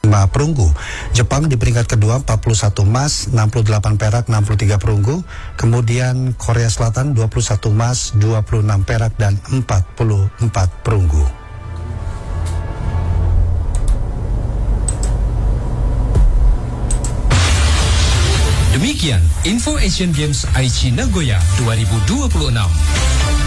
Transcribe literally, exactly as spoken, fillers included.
perunggu. Jepang di peringkat kedua empat puluh satu emas, enam puluh delapan perak, enam puluh tiga perunggu. Kemudian Korea Selatan dua puluh satu emas, dua puluh enam perak dan empat puluh empat perunggu. Demikian info Asian Games Aichi Nagoya dua ribu dua puluh enam.